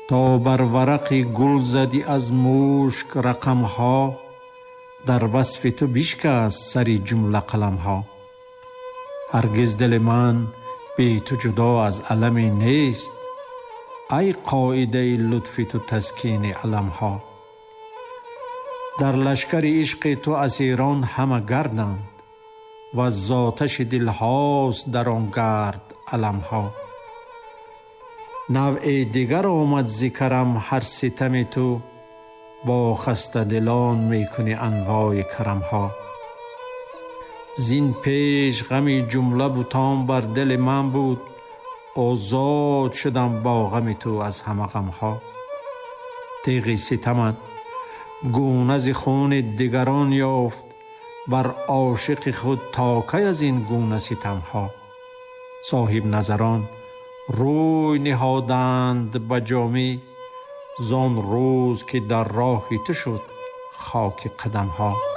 تا بر ورق گل زدی از مشک رقم ها، در وصف تو بشکست سری جمله قلم ها. هرگز دل من بی تو جدا از علمی نیست، ای قاعده لطف تو تسکین علم ها. در لشکر عشق تو اسیران همه گردند، و از آتش دل هاست در آن گرد علم ها. نوع دیگر آمد ز کرم هر ستم تو، با خسته دلان می کنی انواع کرم ها. زین پیش غمی جمله بتان بر دل من بود، آزاد شدم با غم تو از همه غم ها. تیغ ستمت گونه ز خون دیگران یافت، بر عاشق خود تا کی از این گونه ستم ها. صاحب نظران روی نهادند به جامی، زان روز که در راه تو شد خاک قدم ها.